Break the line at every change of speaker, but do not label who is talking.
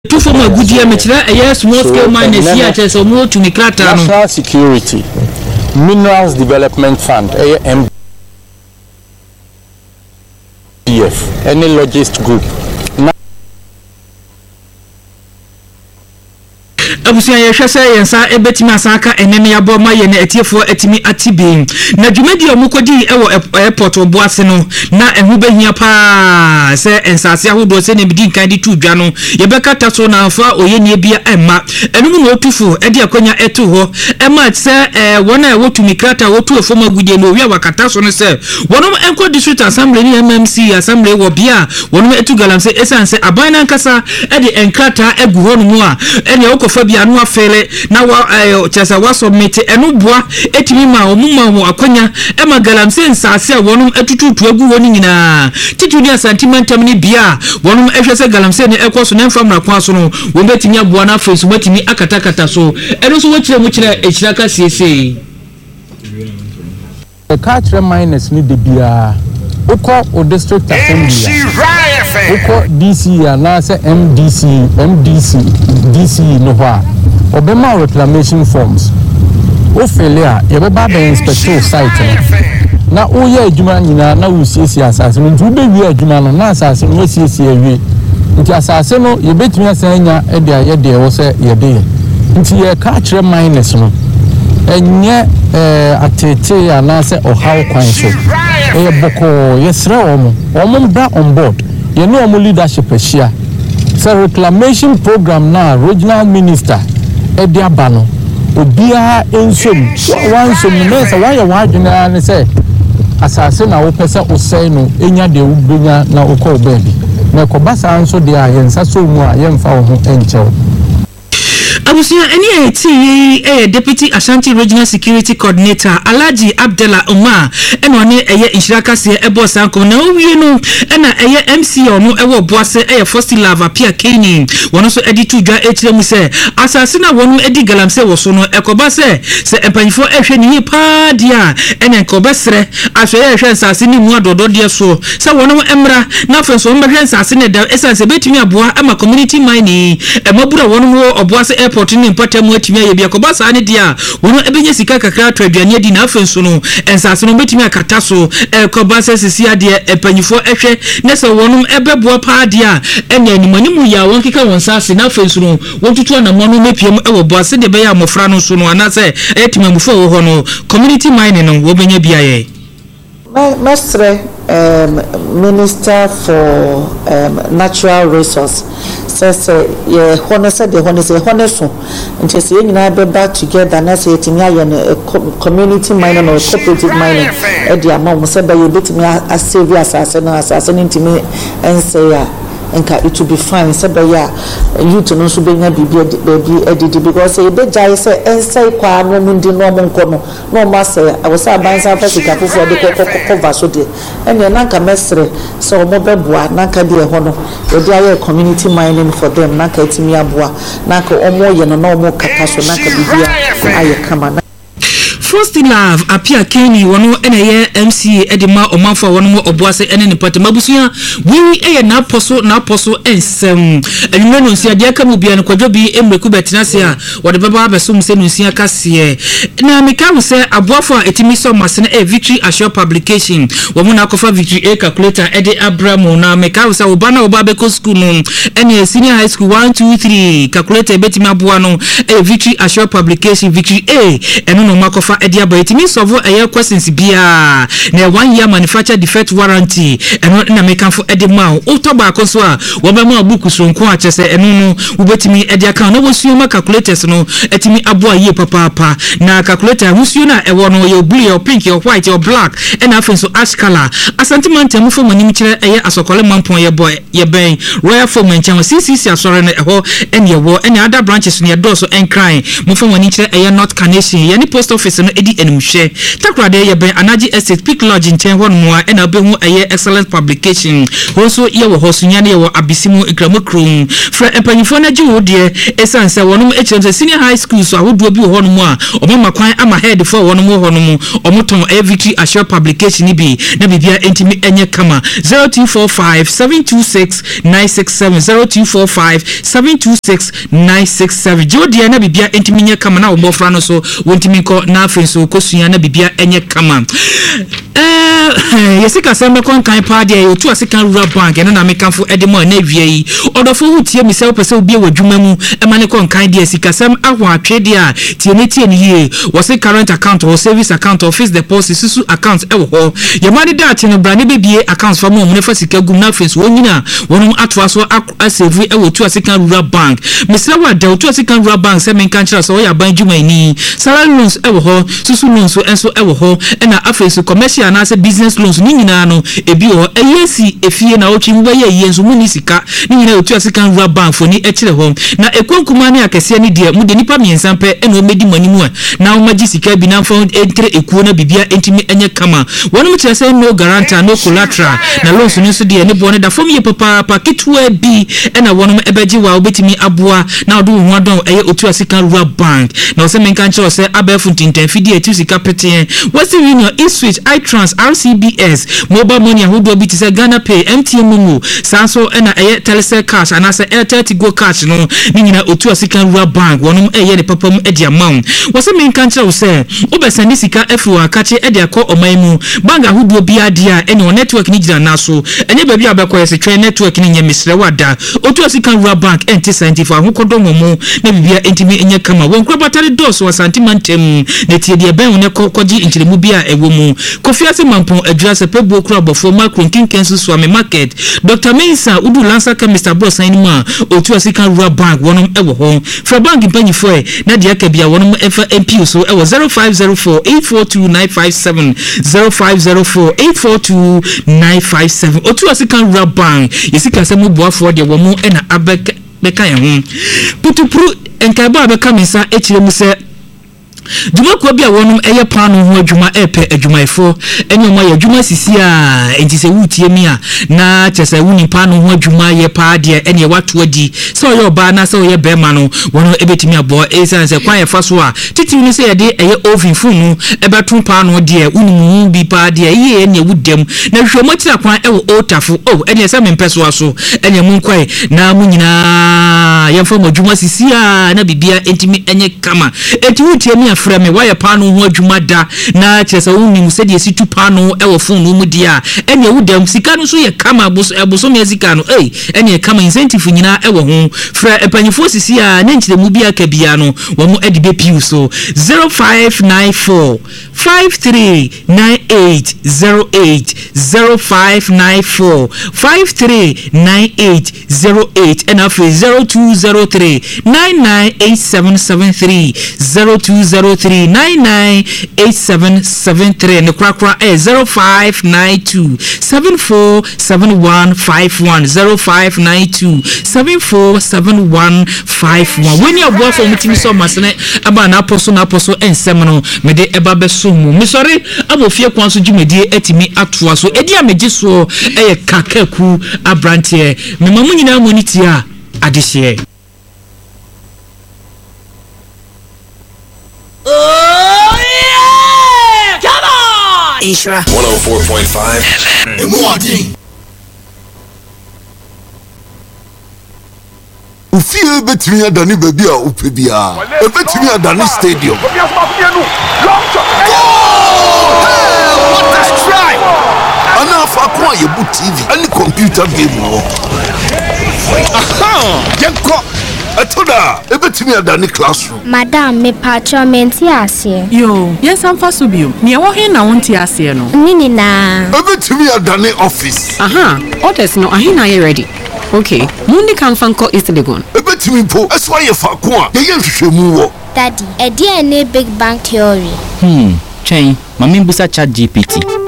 two for my good year, a small scale miners here, so more to me.
National Security, Minerals Development Fund, MDF, any logist group.
Abusia yehwe say yensa ebetima asaka enene yabo maye na etiefo etimi atibin na dwumadi omukodi ewo airport oboase no na ehu behia pa se ensase ahodo se ne bidi kan di tudwa no yebekata so na afa oyenie bia emma enum no otufu edi akonya etu ho emma se wona ewotumi krata wotu efoma gudie no wi wakata so no se wonom enko district assembly ni MMC assembly wo bia wonom etu galamse esanse abana nkasa edi enkrata egu ho no mu a ene okofa bia no afele na wa chesa wa submit eno boa etimi ma omuma ho akonya ema galamse nsase wonom etututu egu woni nyina tituni asantimentam ni bia wonom ehwese galamse ne ekoso ne mfam na kwa so no wo betimi aboa na face betimi akatakata so eno so wachire mu kire echiraka siese
the culture minus ni de bia uko o district assembly uko DC na se DC no ho obema reclamation forms o failure ye be ba inspector site na o ye adwuma nyina na wo siesie asase no ntu be wi adwuma no na asase no siesie awie nti asase no ye betumi asanya e de aye de wo se ye de nti ye culture minus no enye atete ya na se o how kwan so e boko yesre omo bra on board ye no omo leadership ahia so reclamation program na regional minister edi abano obia ensom wansom nesa waya wadwena ne se asase na wo pese osai no enya de ubenya na okọ baby na kobasa anso de ayensa so mu a yemfa wo ho enchew
Abusia eni Deputy Ashanti Regional Security Coordinator Alhaji Abdallah Umar eno ne inshiraka se ebo sanko na owie no ena MC ono ewo boase First Love apia Kenya wono so edi tudwa etire mu se asase na wono edi galamse wo so no ekoba se empanyfo ehwe ni pa dia ena ekobesre ahwe ehwe asase ni mu adodo dia so se wono emra na fenso mbehwe asase ne da esanse betumi aboa ama community mining emabura wono oboase airport ni mpata mu atimi aye bia koba sa ne dia wono ebenye sika kakra atwa aduane adi na afenso no ensase no betimi akata so koba sa sisi ade epanyifo ehwe ne se wono ebeboa pa dia enya animanimu ya won kika won sase na afenso no wontutu na mono mepiem ewo boase de be ya mofra no so no anase etimi amufo wo ho no community mining no wo benya bia ye
Mestre Minister for Natural Resource says ye honest de honest nti se nyina be back together na se etimi aye community mining or cooperative mining e dia ma se be ye betimi asave asase ntimi ense ya nka it will be fine se be ya youth no so be nya bibi edidi because e be jai se ense kwa no mundi no mo nko no ma se awasa bansa fasika fofo de cover so de ene na nka mesre so mo beboa na nka de ho no e de aye community mining for them na nka etimi aboa na nka omo ye no na omo kata so na nka bibia aye kama
First Love apia Kenya wono ene MCA edima omanfo wono mo oboase ene ne pata mabusuya wi na poso ensem enwe no nsia de aka mu bia ne kwadwo bi emreku betenase a wode baba abesum se no nsia kase na meka wo se aboafo a etimi so masene Victory Assure Publication wo mo na kofa Victory calculator ede Abraham na meka wo se oba na oba beko school no ene senior high school 1 2 3 calculator betimi aboa no Victory Assure Publication Victory eno no makofa edia ba itimi solve questions bia na 1 year manufacture defect warranty eno na mekanfo edema otoba akoso a wo be ma book so nko a chese eno no wo betimi edia kan na wo suoma calculators no etimi aboa ye papa na calculator wo suo na ewo no ye blue or pink or white or black ena afen so ash color asantiment am fo manim kire asokole mampon ye boy ye ben royal form enchan CCC asore na eho ene ye wo ene other branches ne do so enkran mo fo manim kire north carnation ye ni post office no edi enumhwe takrade ye ben anaji estate peak lodge nchen ho no a na obehu eye excellent publication also ye wo hosunya ne wo abisimu ikramokrum fra empanyifo na ji wo de esanse wonum echirem senior high school so ahodo bi ho no mu a omama kwan ama head for wonum ho no mu omoton victory assure publication bi na bibia entimi enye kama 0245 726 967 0245 726 967 Jodi na bibia entimi nye kama na obofra no so wontimi ko na afen so kosua na bibia enye kama yesika sembe kon kan pa de otu asika rural bank na mekanfo edemo na wie yi odofo hutie mi se opese obi wadwuma mu emane kon kan de sika sem ahwo atwede a tie ni ye wose current account or service account or fixed deposit susu account ewo ho yemani dat no brane bebie account fa mo ne fa sika gum na afen so wonyina wonum atoa so asave ewo tu asika rural bank misra wa de otu asika rural bank se menkan kira so ya ban dwuma ni salary loans ewo ho susu loans so enso ewo ho na afen so commercial na business loans ni nyina no ebi ho eyesi efie na ochi mba ye yenso mu ni sika ni nyina otu asika rural bank fo ni ekire ho na ekonkuma ne akese ni de mu de nipa miensan pe ena o medi manimu a na o magi sika bi na fo entre ekuo na bibia entimi enye kama wonu kire say no guarantor no collateral na loans ni so de ne bo ne da fo me papa kitwa bi ena wonu ebeji wa obetimi aboa na odo hu adon eye otu asika rural bank na o se menka nche o se abefu tinten fidi etu sika peten Western Union Eastwich iTrans RCBS mobile money ahodo bi tise Ghana Pay MTN Momo sanso na eye Telecel cash anase Airtel Tigo cash no ni nyina otu asika rural bank wonum eye ne papam edi amount wose menka nche o se obesani sika efu akache edi akọ oman mu bank ahodo bi adia ene o network ni gina naso enye baby abekọ yese twen network ni nya misre wada otu asika rural bank enti scientific ahokodo momo na bibia entimi enye kama won kro batare dos wa santimantem na tie de ben ne koji inchiremu bia ewo mu kofiase mampon adwase pebo kro abofo macron kinkensu swame market Dr. Mensa udu lansa ka Mr. Bros anima otu asika rural bank wonum ewo ho fra bank mpanyifo na de aka bia wonum efa MP so ewo 0504842957 0504842957 otu asika rural bank yesika semu boafo de wo mu na abeka beka ya ho putupru enkaba abeka mensa echiremu se Juma ko bia wonum eye pano ho adwuma epe adwumaifo ene mo ya adwuma sisi a enti se wutie mi a na chese wuni pano ho adwuma ye pa de ene wato adi so ye oba na so ye bema no wono ebetimi abo esan se kwan ye fa so a titi ni se ye de eye oven funu ebetu pano de wuni mu bi pa de ye ene wudem na hwomo tira kwan ewo otafo ene se mempeso aso ene mu kwai na mu nyina ye fa mo adwuma sisi a na bibia entimi enye kama enti wutie mi afra me why pano ho adwuma da na chese woni mu se de situ pano ewo phone mu dia ene wudam sika no so ye kama aboso me sika no ene kama incentive nyina ewo ho fra epanyifo sisi a na nchire mu bia ka bia no wo mu edibe piu so 0594 539808 0594 539808 and after 0203 998773 0203998773 and the crackra 0592 747151 0592 747151 when you are born from meeting so masene aba na apostle ensem no me de eba beso mu me sorry abofie kwanso djumedie etimi atoa so edi ameje so kakaku abrantie me mamu nyina monitia adehye.
Oh yeah! Come on! Ishra
104.5 FM. Ufie betimi adani baby a upebia. Betimi adani stadium. What a strike! Ana fa kwa yebu TV and computer game wo. Aha! Yenko Atoda, ebetimi adani classroom.
Madam, me patcho menti ase.
Yo, yes am fa so bio. Me wo he na wonti ase no.
Nini na.
Ebetimi adani office.
Aha, orders no ahina ye ready. Okay, mundi kan fanko East Legon.
Ebetimi po, eso ye fa ko a, ye hwehwemu wo.
Daddy, e dey na big bang theory.
Chain, mami busa chat GPT.